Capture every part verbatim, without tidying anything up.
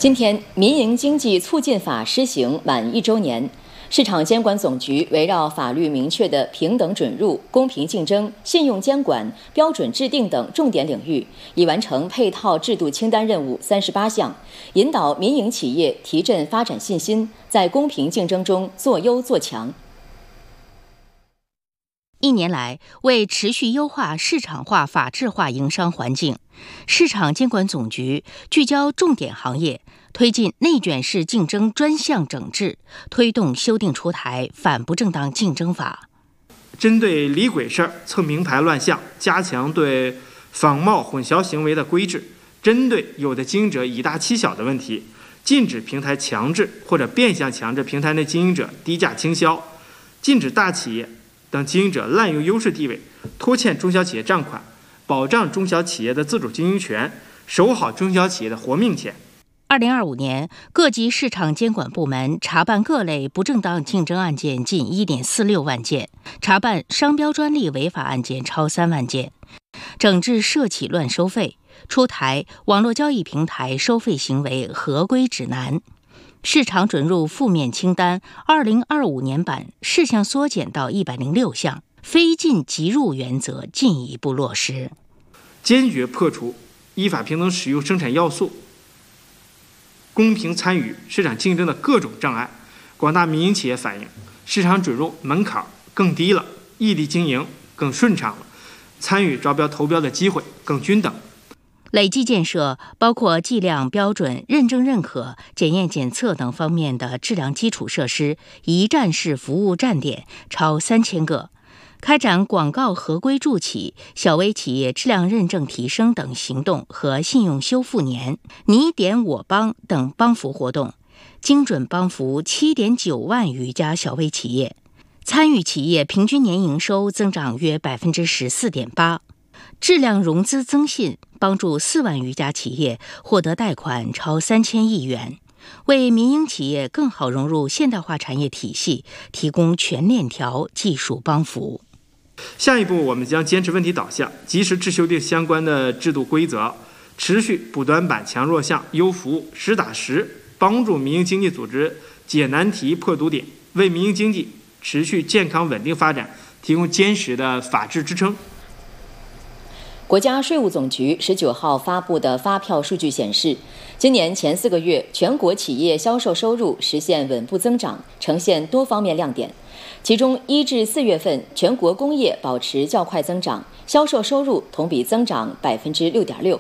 今天，《民营经济促进法》施行满一周年，市场监管总局围绕法律明确的平等准入、公平竞争、信用监管、标准制定等重点领域，已完成配套制度清单任务三十八项，引导民营企业提振发展信心，在公平竞争中做优做强。 一年来，为持续优化市场化、法治化营商环境，市场监管总局聚焦重点行业，推进内卷式竞争专项整治，推动修订出台反不正当竞争法。 针对李鬼事儿、蹭名牌乱象，加强对仿冒混淆行为的规制；针对有的经营者以大欺小的问题，禁止平台强制或者变相强制平台内经营者低价倾销，禁止大企业等经营者滥用优势地位，拖欠中小企业账款，保障中小企业的自主经营权，守好中小企业的活命钱。 二零二五年，各级市场监管部门查办各类不正当竞争案件近一点四六万件，查办商标专利违法案件超三万件，整治涉企乱收费，出台网络交易平台收费行为合规指南。市场准入负面清单二零二五年版事项缩减到一百零六项，非禁即入原则进一步落实， 坚决破除依法平等使用生产要素、公平参与市场竞争的各种障碍。广大民营企业反映，市场准入门槛更低了，异地经营更顺畅了，参与招标投标的机会更均等。 累计建设包括计量标准、认证认可、检验检测等方面的质量基础设施一站式服务站点超三千个，开展广告合规助企、小微企业质量认证提升等行动和信用修复年、你点我帮等帮扶活动，精准帮扶七点九万余家小微企业，参与企业平均年营收增长约百分之十四点八。质量融资增信，帮助四万余家企业获得贷款超三千亿元，为民营企业更好融入现代化产业体系提供全链条技术帮扶。 下一步，我们将坚持问题导向，及时制修订相关的制度规则，持续补短板、强弱项、优服务，实打实帮助民营经济组织解难题、破堵点，为民营经济持续健康稳定发展提供坚实的法治支撑。 国家税务总局十九号发布的发票数据显示，今年前四个月，全国企业销售收入实现稳步增长，呈现多方面亮点。其中，一至四月份，全国工业保持较快增长，销售收入同比增长百分之六点六。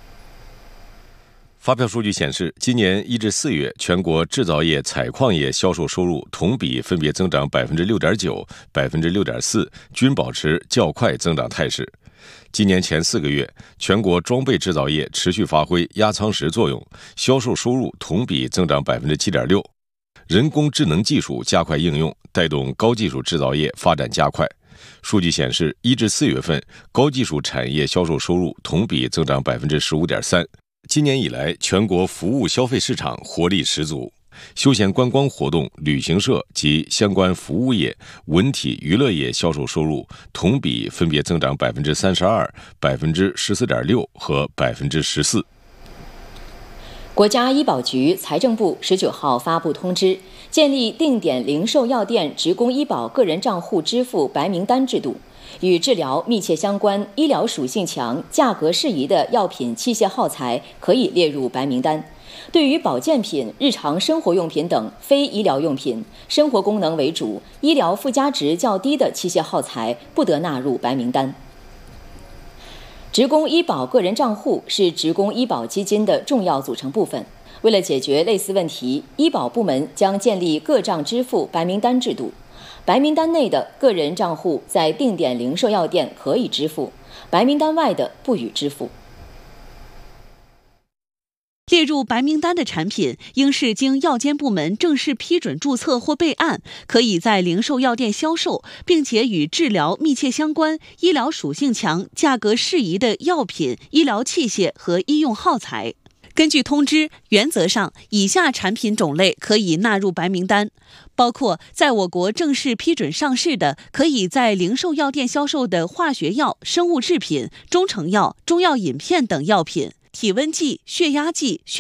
发票数据显示，今年一至四月，全国制造业、采矿业销售收入同比分别增长百分之六点九、百分之六点四，均保持较快增长态势。今年前四个月，全国装备制造业持续发挥压舱石作用，销售收入同比增长百分之七点六。人工智能技术加快应用，带动高技术制造业发展加快。数据显示，一至四月份，高技术产业销售收入同比增长百分之十五点三。今年以来，全国服务消费市场活力十足。休闲观光活动、旅行社及相关服务业、文体娱乐业销售收入同比分别增长百分之三十二、百分之十四点六和百分之十四。 国家医保局、财政部十九号发布通知，建立定点零售药店职工医保个人账户支付白名单制度，与治疗密切相关、医疗属性强、价格适宜的药品、器械耗材可以列入白名单。对于保健品、日常生活用品等非医疗用品、生活功能为主、医疗附加值较低的器械耗材，不得纳入白名单。职工医保个人账户是职工医保基金的重要组成部分。为了解决类似问题，医保部门将建立个账支付白名单制度。白名单内的个人账户在定点零售药店可以支付，白名单外的不予支付。 列入白名单的产品，应是经药监部门正式批准注册或备案，可以在零售药店销售，并且与治疗密切相关、医疗属性强、价格适宜的药品、医疗器械和医用耗材。根据通知，原则上以下产品种类可以纳入白名单，包括在我国正式批准上市的，可以在零售药店销售的化学药、生物制品、中成药、中药饮片等药品，体温计、血压计、血